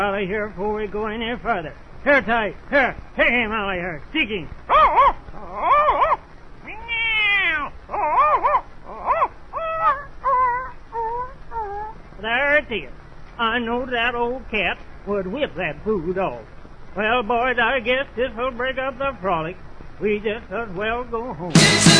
Molly here before we go any further. Here, tight. Here. Hey, Molly here. Seeking. There it is. I know that old cat would whip that food off. Well, boys, I guess this will break up the frolic. We just as well go home.